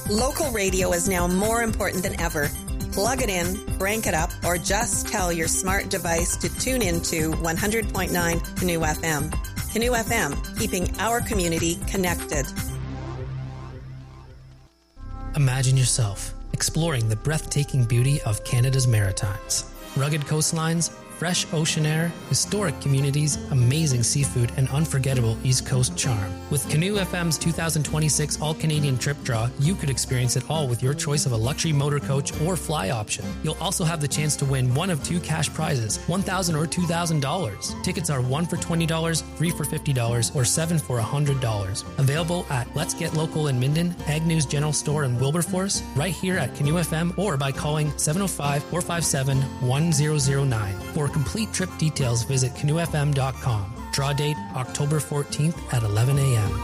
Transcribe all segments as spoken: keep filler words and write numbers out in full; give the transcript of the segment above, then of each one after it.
Local radio is now more important than ever. Plug it in, crank it up, or just tell your smart device to tune into one hundred point nine Canoe F M. Canoe F M, keeping our community connected. Imagine yourself exploring the breathtaking beauty of Canada's Maritimes. Rugged coastlines, fresh ocean air, historic communities, amazing seafood, and unforgettable East Coast charm. With Canoe F M's two thousand twenty-six All-Canadian Trip Draw, you could experience it all with your choice of a luxury motor coach or fly option. You'll also have the chance to win one of two cash prizes, one thousand dollars or two thousand dollars. Tickets are one for twenty dollars, three for fifty dollars, or seven for one hundred dollars. Available at Let's Get Local in Minden, Agnew's General Store in Wilberforce, right here at Canoe F M, or by calling seven oh five, four five seven, one zero zero nine. For complete trip details, visit canoe f m dot com. Draw date October fourteenth at eleven a.m.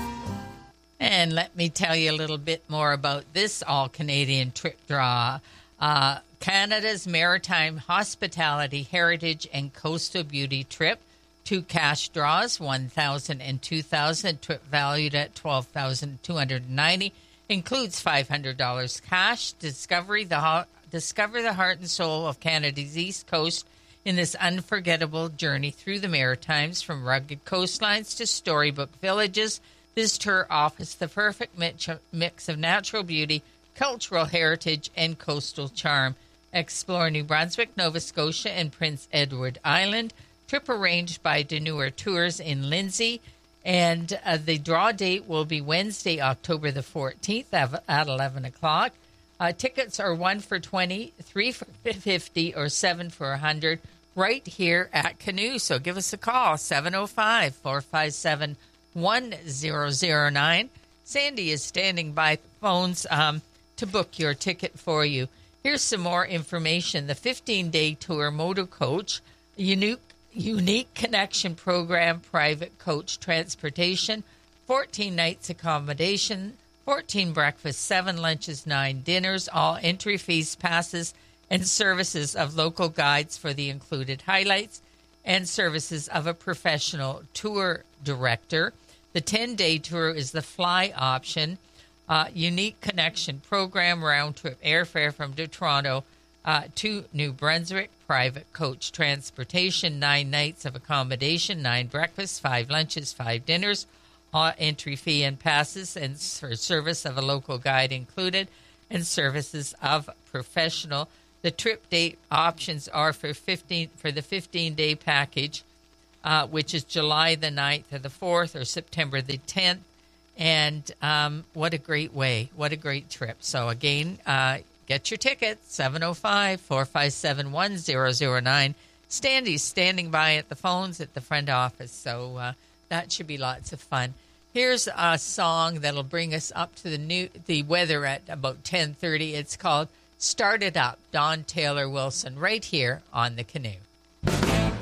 And let me tell you a little bit more about this all-Canadian trip draw. Uh, Canada's Maritime Hospitality, Heritage, and Coastal Beauty trip. Two cash draws, one thousand dollars and two thousand dollars. Trip valued at twelve thousand two hundred ninety dollars. Includes five hundred dollars cash. Discovery the ho- Discover the heart and soul of Canada's East Coast in this unforgettable journey through the Maritimes, from rugged coastlines to storybook villages. This tour offers the perfect mix of natural beauty, cultural heritage, and coastal charm. Explore New Brunswick, Nova Scotia, and Prince Edward Island. Trip arranged by Deneuer Tours in Lindsay. And uh, the draw date will be Wednesday, October the fourteenth at eleven o'clock. Uh, tickets are one for twenty, three for fifty, or seven for one hundred right here at Canoe. So give us a call, seven oh five, four five seven, one zero zero nine. Sandy is standing by the phones um, to book your ticket for you. Here's some more information. The fifteen-day tour motor coach, unique, unique connection program, private coach transportation, fourteen nights accommodation, fourteen breakfasts, seven lunches, nine dinners, all entry fees, passes, and services of local guides for the included highlights, and services of a professional tour director. The ten-day tour is the fly option, uh, unique connection program, round-trip airfare from Toronto uh, to New Brunswick, private coach transportation, nine nights of accommodation, nine breakfasts, five lunches, five dinners, all entry fee and passes, and for service of a local guide included, and services of professional. The trip date options are for fifteen for the fifteen-day package, uh, which is July the ninth or the fourth or September the tenth. And um, what a great way. What a great trip. So, again, uh, get your ticket, seven oh five, four five seven, one zero zero nine. Standy's standing by at the phones at the front office, so uh, that should be lots of fun. Here's a song that'll bring us up to the new the weather at about ten thirty. It's called Start It Up, Don Taylor Wilson, right here on the Canoe.